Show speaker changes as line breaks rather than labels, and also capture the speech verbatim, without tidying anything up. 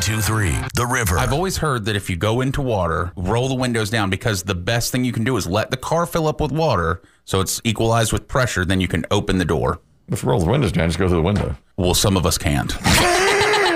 two three, The River.
I've always heard that if you go into water, roll the windows down, because the best thing you can do is let the car fill up with water so it's equalized with pressure, then you can open the door.
If you roll the windows down, just go through the window.
Well, some of us can't.